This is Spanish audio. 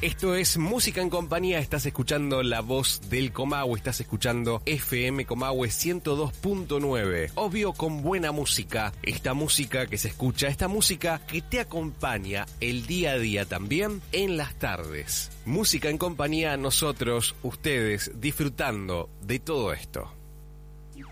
Esto es Música en Compañía, estás escuchando La Voz del Comahue, estás escuchando FM Comahue 102.9. Obvio, con buena música, esta música que se escucha, esta música que te acompaña el día a día también en las tardes. Música en Compañía, nosotros, ustedes, disfrutando de todo esto.